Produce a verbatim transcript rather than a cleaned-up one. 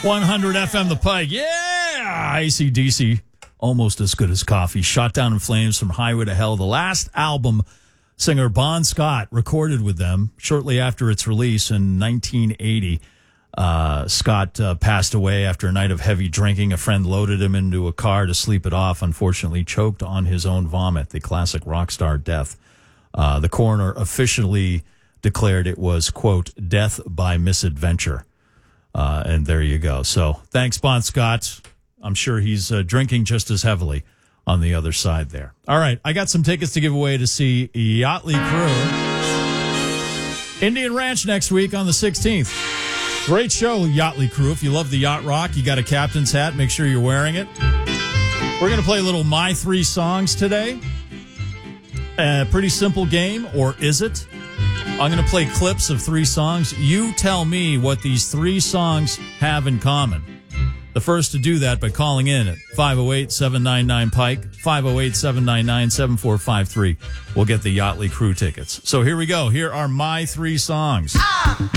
one hundred F M The Pike. Yeah! A C D C, almost as good as coffee. Shot Down in Flames from Highway to Hell. The last album singer Bon Scott recorded with them shortly after its release in nineteen eighty. Uh, Scott uh, passed away after a night of heavy drinking. A friend loaded him into a car to sleep it off, unfortunately choked on his own vomit, the classic rock star death. Uh, the coroner officially declared it was, quote, death by misadventure. Uh, and there you go. So thanks, Bon Scott. I'm sure he's uh, drinking just as heavily on the other side there. All right, I got some tickets to give away to see Yachtly Crew. Indian Ranch next week on the sixteenth. Great show, Yachtly Crew. If you love the yacht rock, you got a captain's hat, make sure you're wearing it. We're going to play a little My Three Songs today. A pretty simple game, or is it? I'm going to play clips of three songs. You tell me what these three songs have in common. The first to do that by calling in at five oh eight, seven nine nine, Pike, five oh eight, seven nine nine, seven four five three. We'll get the Yachtly Crew tickets. So here we go. Here are my three songs. Ah!